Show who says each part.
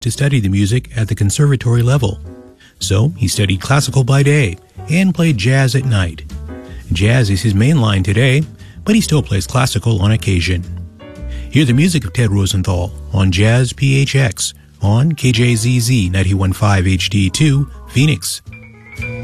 Speaker 1: to study the music at the conservatory level. So he studied classical by day and played jazz at night. Jazz is his main line today, but he still plays classical on occasion. Hear the music of Ted Rosenthal on Jazz PHX on KJZZ 91.5 HD2, Phoenix.